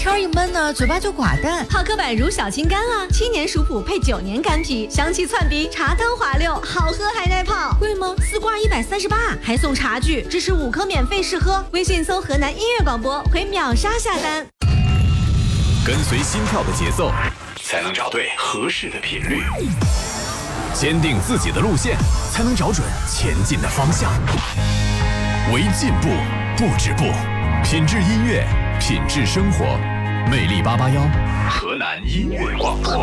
天一闷呢，嘴巴就寡淡。 泡科版乳小青柑啊，7年熟普配9年干皮，香气窜鼻，茶汤滑溜，好喝还耐泡。 贵吗 ？4罐138，还送茶具，支持5颗免费试喝。微信搜河南音乐广播，回秒杀下单。 跟随心跳的节奏，才能找对合适的频率。坚定自己的路线，才能找准前进的方向。为进步不止步，品质音乐，品质生活。魅力881，河南音乐广播。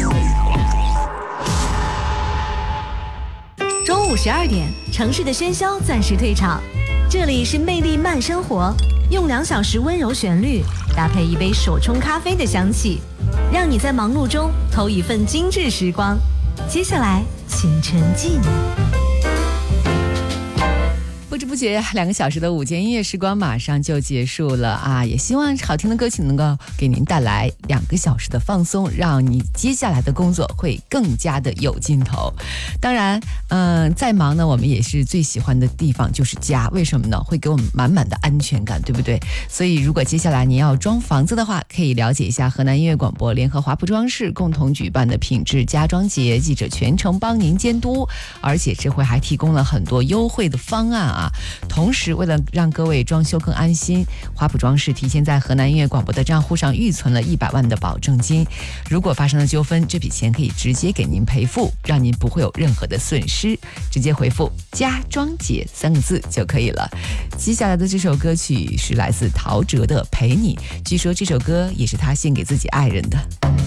中午12点，城市的喧嚣暂时退场，这里是魅力慢生活，用2小时温柔旋律，搭配一杯手冲咖啡的香气，让你在忙碌中偷一份精致时光。接下来，请沉浸。 不知不觉2个小时的午间音乐时光马上就结束了啊！也希望好听的歌曲能够给您带来2个小时的放松，让你接下来的工作会更加的有劲头。当然，再忙呢，我们也是最喜欢的地方就是家，为什么呢？会给我们满满的安全感，对不对？所以如果接下来你要装房子的话，可以了解一下河南音乐广播联合华普装饰共同举办的品质家装节，记者全程帮您监督，而且这回还提供了很多优惠的方案啊。同时，为了让各位装修更安心，华普装饰提前在河南音乐广播的账户上预存了100万的保证金。如果发生了纠纷，这笔钱可以直接给您赔付，让您不会有任何的损失。直接回复“家装节”3个字就可以了。接下来的这首歌曲是来自陶喆的《陪你》，据说这首歌也是他献给自己爱人的。